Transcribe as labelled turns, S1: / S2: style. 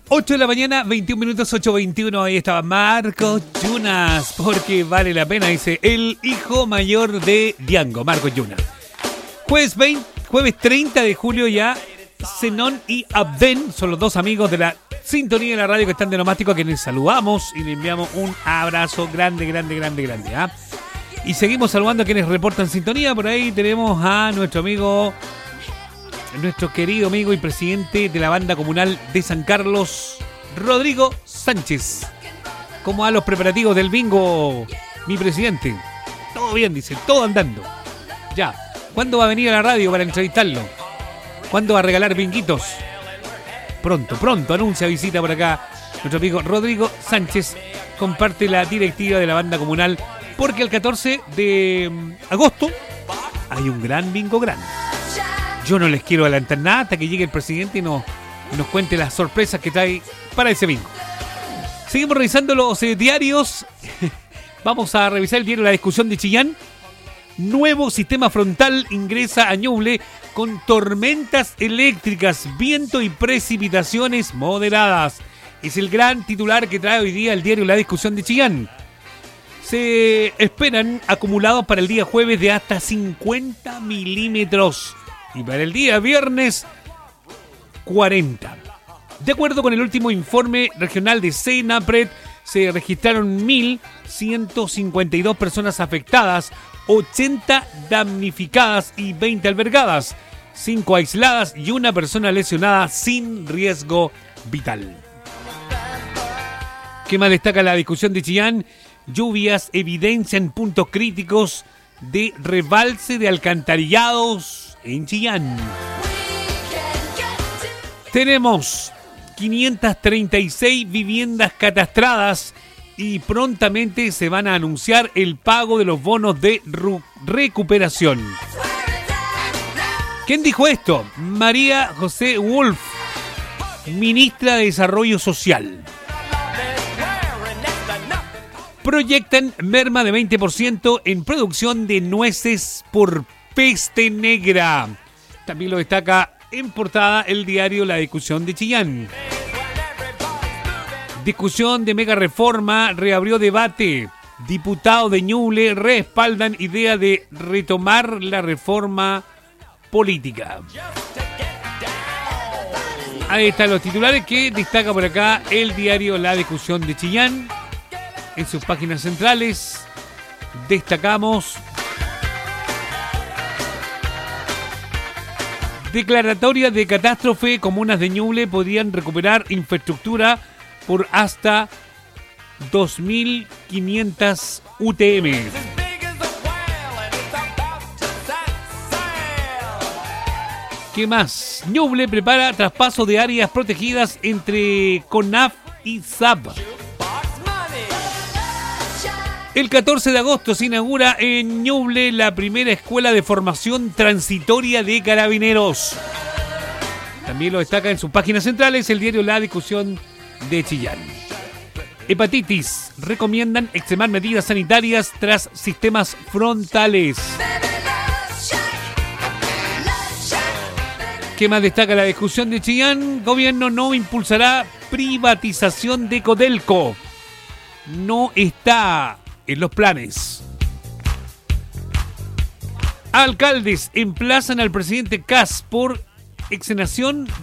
S1: 8 de la mañana, 21 minutos, 8:21. Ahí estaba Marcos Yunas, porque vale la pena, dice el hijo mayor de Diango, Marcos Yunas. Jueves 30 de julio ya, Zenón y Abden son los dos amigos de la sintonía de la radio que están de Nomástico, a quienes saludamos y le enviamos un abrazo grande. ¿Ah? Y seguimos saludando a quienes reportan sintonía. Por ahí tenemos a nuestro amigo, nuestro querido amigo y presidente de la banda comunal de San Carlos, Rodrigo Sánchez. ¿Cómo van los preparativos del bingo, mi presidente? Todo bien, dice, todo andando. Ya, ¿cuándo va a venir a la radio para entrevistarlo? ¿Cuándo va a regalar binguitos? Pronto, anuncia visita por acá. Nuestro amigo Rodrigo Sánchez comparte la directiva de la banda comunal, porque el 14 de agosto hay un gran bingo grande. Yo no les quiero adelantar nada hasta que llegue el presidente y nos cuente las sorpresas que trae para ese bingo. Seguimos revisando los diarios. Vamos a revisar el diario La Discusión de Chillán. Nuevo sistema frontal ingresa a Ñuble con tormentas eléctricas, viento y precipitaciones moderadas. Es el gran titular que trae hoy día el diario La Discusión de Chillán. Se esperan acumulados para el día jueves de hasta 50 milímetros. Y para el día viernes, 40. De acuerdo con el último informe regional de Senapred, se registraron 1.152 personas afectadas, 80 damnificadas y 20 albergadas, 5 aisladas y una persona lesionada sin riesgo vital. ¿Qué más destaca La Discusión de Chillán? Lluvias evidencian puntos críticos de rebalse de alcantarillados en Chillán. Tenemos 536 viviendas catastradas y prontamente se van a anunciar el pago de los bonos de recuperación. ¿Quién dijo esto? María José Wolf, ministra de Desarrollo Social. Proyectan merma de 20% en producción de nueces por peste negra. También lo destaca en portada el diario La Discusión de Chillán. Discusión de mega reforma reabrió debate. Diputados de Ñuble respaldan idea de retomar la reforma política. Ahí están los titulares que destaca por acá el diario La Discusión de Chillán. En sus páginas centrales destacamos: declaratoria de catástrofe, comunas de Ñuble podrían recuperar infraestructura por hasta 2.500 UTM. ¿Qué más? Ñuble prepara traspaso de áreas protegidas entre CONAF y SAP. El 14 de agosto se inaugura en Ñuble la primera escuela de formación transitoria de carabineros. También lo destaca en sus páginas centrales el diario La Discusión de Chillán. Hepatitis. Recomiendan extremar medidas sanitarias tras sistemas frontales. ¿Qué más destaca La Discusión de Chillán? Gobierno no impulsará privatización de Codelco. No está en los planes. Alcaldes emplazan al presidente Kast por exenación